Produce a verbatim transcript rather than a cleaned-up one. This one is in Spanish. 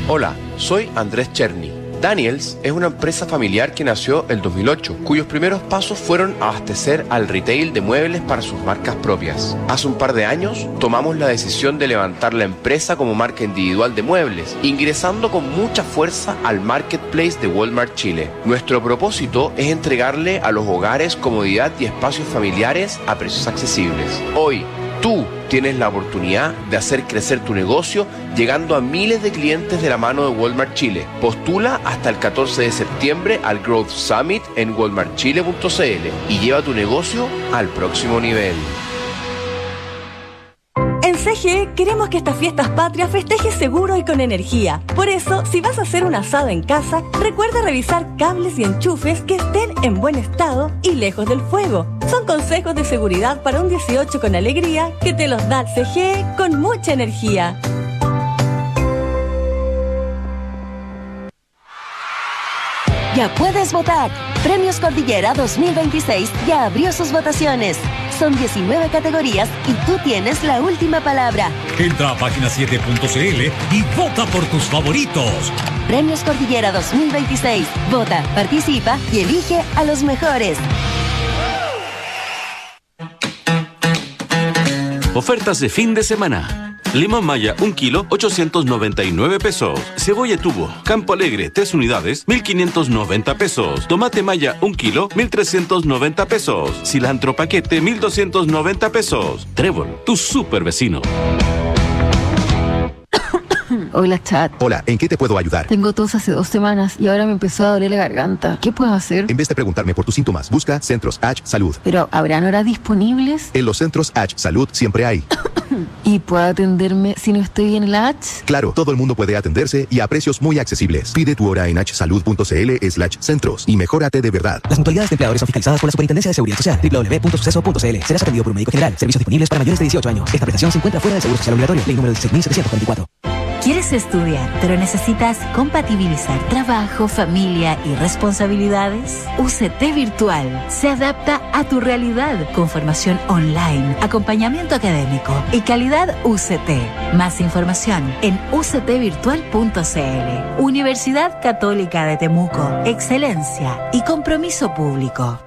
Hola, soy Andrés Cherny. Daniels es una empresa familiar que nació el dos mil ocho, cuyos primeros pasos fueron abastecer al retail de muebles para sus marcas propias. Hace un par de años tomamos la decisión de levantar la empresa como marca individual de muebles, ingresando con mucha fuerza al marketplace de Walmart Chile. Nuestro propósito es entregarle a los hogares comodidad y espacios familiares a precios accesibles. Hoy, tú tienes la oportunidad de hacer crecer tu negocio llegando a miles de clientes de la mano de Walmart Chile. Postula hasta el catorce de septiembre al Growth Summit en walmart chile punto c l y lleva tu negocio al próximo nivel. En C G E queremos que estas fiestas patrias festejes seguro y con energía. Por eso, si vas a hacer un asado en casa, recuerda revisar cables y enchufes que estén en buen estado y lejos del fuego. Son consejos de seguridad para un dieciocho con alegría que te los da C G E con mucha energía. Ya puedes votar. Premios Cordillera dos mil veintiséis ya abrió sus votaciones. Son diecinueve categorías y tú tienes la última palabra. Entra a página siete punto c l y vota por tus favoritos. Premios Cordillera dos mil veintiséis. Vota, participa y elige a los mejores. Ofertas de fin de semana. Limón Maya, un kilo, ochocientos noventa y nueve pesos. Cebolla tubo, Campo Alegre, tres unidades, mil quinientos noventa pesos. Tomate Maya, un kilo, mil trescientos noventa pesos. Cilantro paquete, mil doscientos noventa pesos. Trébol, tu super vecino. Hola, Chat. Hola, ¿en qué te puedo ayudar? Tengo tos hace dos semanas y ahora me empezó a doler la garganta. ¿Qué puedo hacer? En vez de preguntarme por tus síntomas, busca Centros H Salud. ¿Pero habrán horas disponibles? En los Centros H Salud siempre hay. ¿Y puedo atenderme si no estoy en la H? Claro, todo el mundo puede atenderse y a precios muy accesibles. Pide tu hora en hsalud punto c l slash centros y mejórate de verdad. Las mutualidades de empleadores son fiscalizadas por la Superintendencia de Seguridad Social. doble u doble u doble u punto suceso punto c l. Serás atendido por un médico general. Servicios disponibles para mayores de dieciocho años. Esta prestación se encuentra fuera del Seguro Social Obligatorio. Ley número dieciséis mil setecientos cuarenta y cuatro. ¿Quieres estudiar, pero necesitas compatibilizar trabajo, familia y responsabilidades? U C T Virtual se adapta a tu realidad con formación online, acompañamiento académico y calidad U C T. Más información en u c t virtual punto c l. Universidad Católica de Temuco. Excelencia y compromiso público.